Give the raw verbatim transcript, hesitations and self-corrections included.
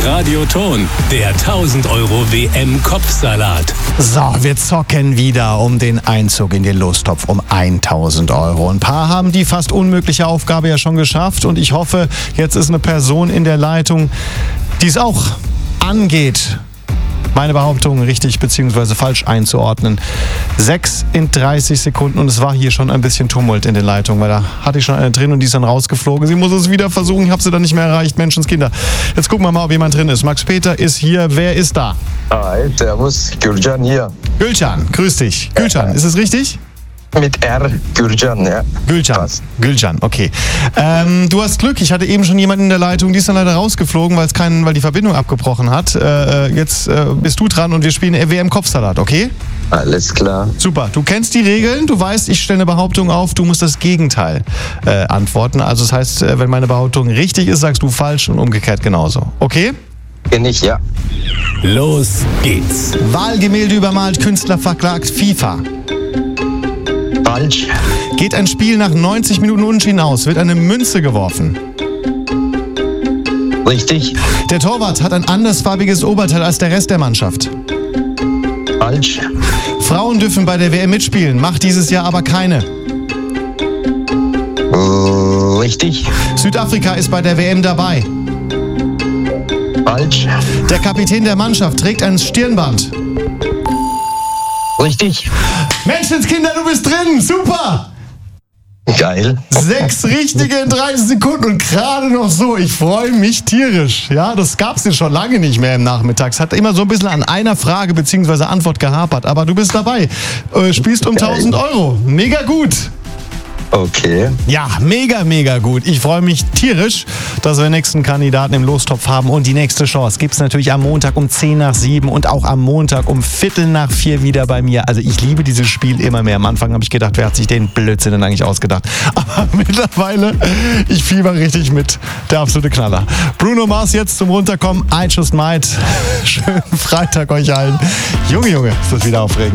Radioton, der tausend Euro W M-Kopfsalat. So, wir zocken wieder um den Einzug in den Lostopf um tausend Euro. Ein paar haben die fast unmögliche Aufgabe ja schon geschafft und ich hoffe, jetzt ist eine Person in der Leitung, die es auch angeht, meine Behauptung richtig bzw. falsch einzuordnen. sechs in dreißig Sekunden und es war hier schon ein bisschen Tumult in den Leitungen, weil da hatte ich schon eine drin und die ist dann rausgeflogen. Sie muss es wieder versuchen, ich habe sie dann nicht mehr erreicht, Menschenskinder. Jetzt gucken wir mal, ob jemand drin ist. Max Peter ist hier, wer ist da? Hi, servus, Gülcan hier. Gülcan, grüß dich. Gülcan, ist es richtig? Mit R, Gülcan, ja. Gülcan, Gülcan, okay. Ähm, du hast Glück, ich hatte eben schon jemanden in der Leitung, die ist dann leider rausgeflogen, weil es keinen, weil die Verbindung abgebrochen hat. Äh, jetzt äh, bist du dran und wir spielen W M-Kopfsalat, okay? Alles klar. Super, du kennst die Regeln, du weißt, ich stelle eine Behauptung auf, du musst das Gegenteil äh, antworten. Also das heißt, äh, wenn meine Behauptung richtig ist, sagst du falsch und umgekehrt genauso, okay? Kenn ich, ja. Los geht's. Wahlgemälde übermalt, Künstler verklagt, FIFA. Falsch. Geht ein Spiel nach neunzig Minuten Unentschieden aus, wird eine Münze geworfen. Richtig. Der Torwart hat ein andersfarbiges Oberteil als der Rest der Mannschaft. Falsch. Frauen dürfen bei der W M mitspielen, macht dieses Jahr aber keine. Richtig. Südafrika ist bei der W M dabei. Falsch. Der Kapitän der Mannschaft trägt ein Stirnband. Richtig. Menschenskinder, du bist drin, super! Geil. Sechs richtige in dreißig Sekunden und gerade noch so. Ich freue mich tierisch. Ja, das gab's ja schon lange nicht mehr im Nachmittags. Hat immer so ein bisschen an einer Frage bzw. Antwort gehapert. Aber du bist dabei. Äh, spielst um tausend Euro. Mega gut. Okay. Ja, mega, mega gut. Ich freue mich tierisch, dass wir den nächsten Kandidaten im Lostopf haben. Und die nächste Chance gibt es natürlich am Montag um zehn nach sieben und auch am Montag um Viertel nach vier wieder bei mir. Also ich liebe dieses Spiel immer mehr. Am Anfang habe ich gedacht, wer hat sich den Blödsinn denn eigentlich ausgedacht? Aber mittlerweile, ich fieber richtig mit. Der absolute Knaller. Bruno Mars jetzt zum Runterkommen. I Just Might. Schönen Freitag euch allen. Junge, Junge, ist das wieder aufregend.